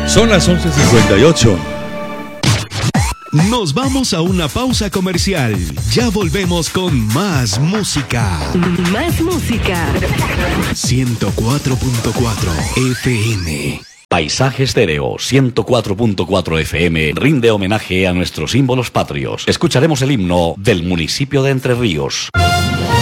Son las 11:58. Nos vamos a una pausa comercial. Ya volvemos con más música. Más música. 104.4 FM. Paisaje Estéreo 104.4 FM rinde homenaje a nuestros símbolos patrios. Escucharemos el himno del municipio de Entre Ríos.